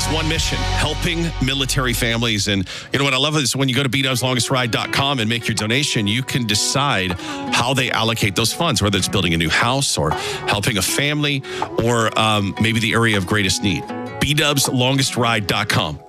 has one mission, helping military families. And you know what I love is when you go to bdubslongestride.com and make your donation, you can decide how they allocate those funds, whether it's building a new house or helping a family or maybe the area of greatest need. bdubslongestride.com.